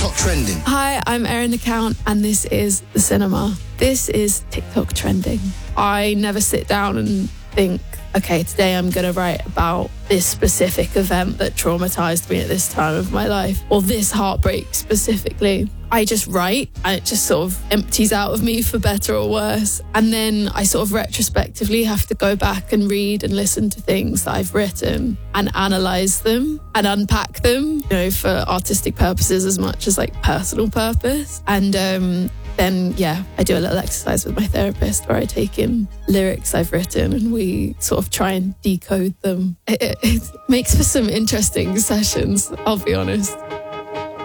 TikTok Trending. Hi, I'm Erin the Count, and this is The Cinema. This is TikTok Trending. I never sit down and think, okay, today I'm going to write about this specific event that traumatized me at this time of my life, or this heartbreak specifically. I just write, and it just sort of empties out of me for better or worse. And then I sort of retrospectively have to go back and read and listen to things that I've written and analyze them and unpack them, for artistic purposes as much as like personal purpose. And then, I do a little exercise with my therapist where I take in lyrics I've written and we sort of try and decode them. It makes for some interesting sessions, I'll be honest.